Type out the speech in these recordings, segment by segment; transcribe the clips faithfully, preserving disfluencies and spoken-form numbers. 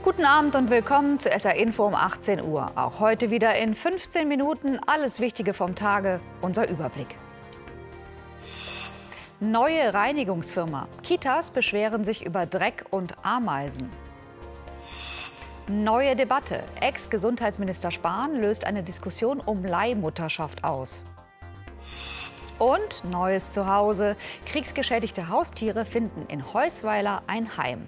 Guten Abend und willkommen zu S R Info um achtzehn Uhr. Auch heute wieder in fünfzehn Minuten alles Wichtige vom Tage, unser Überblick. Neue Reinigungsfirma. Kitas beschweren sich über Dreck und Ameisen. Neue Debatte. Ex-Gesundheitsminister Spahn löst eine Diskussion um Leihmutterschaft aus. Und neues Zuhause. Kriegsgeschädigte Haustiere finden in Heusweiler ein Heim.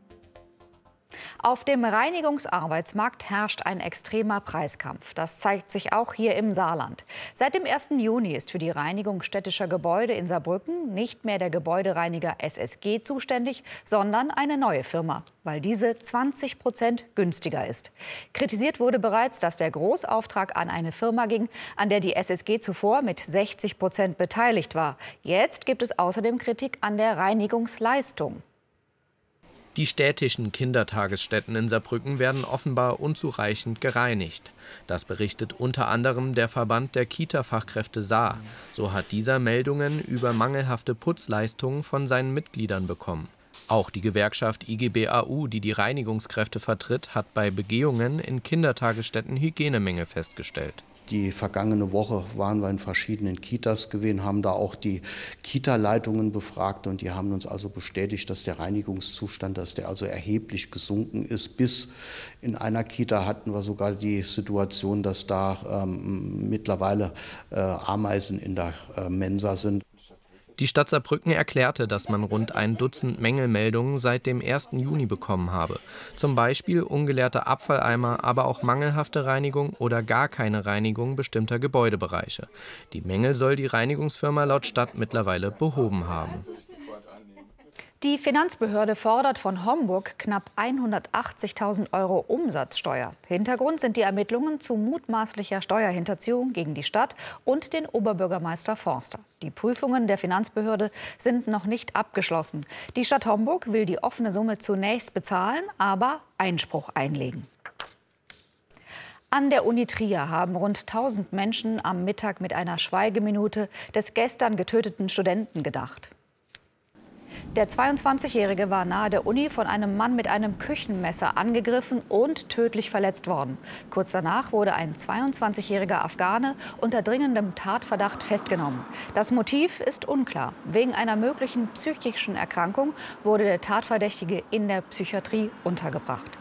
Auf dem Reinigungsarbeitsmarkt herrscht ein extremer Preiskampf. Das zeigt sich auch hier im Saarland. Seit dem ersten Juni ist für die Reinigung städtischer Gebäude in Saarbrücken nicht mehr der Gebäudereiniger S S G zuständig, sondern eine neue Firma, weil diese zwanzig Prozent günstiger ist. Kritisiert wurde bereits, dass der Großauftrag an eine Firma ging, an der die S S G zuvor mit sechzig Prozent beteiligt war. Jetzt gibt es außerdem Kritik an der Reinigungsleistung. Die städtischen Kindertagesstätten in Saarbrücken werden offenbar unzureichend gereinigt. Das berichtet unter anderem der Verband der Kita-Fachkräfte Saar. So hat dieser Meldungen über mangelhafte Putzleistungen von seinen Mitgliedern bekommen. Auch die Gewerkschaft I G B A U, die die Reinigungskräfte vertritt, hat bei Begehungen in Kindertagesstätten Hygienemängel festgestellt. Die vergangene Woche waren wir in verschiedenen Kitas gewesen, haben da auch die Kita-Leitungen befragt und die haben uns also bestätigt, dass der Reinigungszustand, dass der also erheblich gesunken ist. Bis in einer Kita hatten wir sogar die Situation, dass da ähm, mittlerweile äh, Ameisen in der äh, Mensa sind. Die Stadt Saarbrücken erklärte, dass man rund ein Dutzend Mängelmeldungen seit dem ersten Juni bekommen habe. Zum Beispiel ungeleerte Abfalleimer, aber auch mangelhafte Reinigung oder gar keine Reinigung bestimmter Gebäudebereiche. Die Mängel soll die Reinigungsfirma laut Stadt mittlerweile behoben haben. Die Finanzbehörde fordert von Homburg knapp hundertachtzigtausend Euro Umsatzsteuer. Hintergrund sind die Ermittlungen zu mutmaßlicher Steuerhinterziehung gegen die Stadt und den Oberbürgermeister Forster. Die Prüfungen der Finanzbehörde sind noch nicht abgeschlossen. Die Stadt Homburg will die offene Summe zunächst bezahlen, aber Einspruch einlegen. An der Uni Trier haben rund tausend Menschen am Mittag mit einer Schweigeminute des gestern getöteten Studenten gedacht. Der zweiundzwanzigjährige war nahe der Uni von einem Mann mit einem Küchenmesser angegriffen und tödlich verletzt worden. Kurz danach wurde ein zweiundzwanzigjähriger Afghane unter dringendem Tatverdacht festgenommen. Das Motiv ist unklar. Wegen einer möglichen psychischen Erkrankung wurde der Tatverdächtige in der Psychiatrie untergebracht.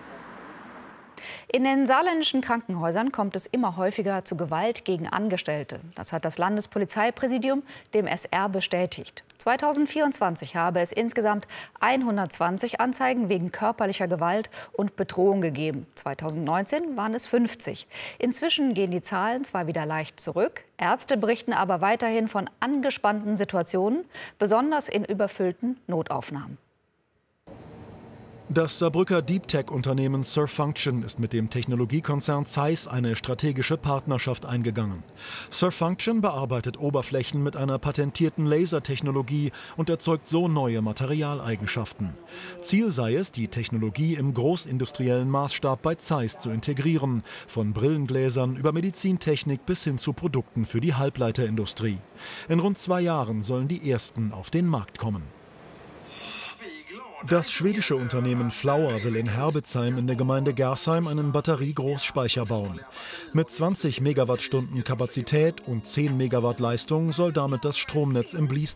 In den saarländischen Krankenhäusern kommt es immer häufiger zu Gewalt gegen Angestellte. Das hat das Landespolizeipräsidium dem S R bestätigt. zweitausendvierundzwanzig habe es insgesamt hundertzwanzig Anzeigen wegen körperlicher Gewalt und Bedrohung gegeben. zweitausendneunzehn waren es fünfzig. Inzwischen gehen die Zahlen zwar wieder leicht zurück, Ärzte berichten aber weiterhin von angespannten Situationen, besonders in überfüllten Notaufnahmen. Das Saarbrücker Deep-Tech-Unternehmen Surfunction ist mit dem Technologiekonzern Zeiss eine strategische Partnerschaft eingegangen. Surfunction bearbeitet Oberflächen mit einer patentierten Lasertechnologie und erzeugt so neue Materialeigenschaften. Ziel sei es, die Technologie im großindustriellen Maßstab bei Zeiss zu integrieren, von Brillengläsern über Medizintechnik bis hin zu Produkten für die Halbleiterindustrie. In rund zwei Jahren sollen die ersten auf den Markt kommen. Das schwedische Unternehmen Flour will in Herbezheim in der Gemeinde Gersheim einen Batteriegroßspeicher bauen. Mit zwanzig Megawattstunden Kapazität und zehn Megawatt Leistung soll damit das Stromnetz im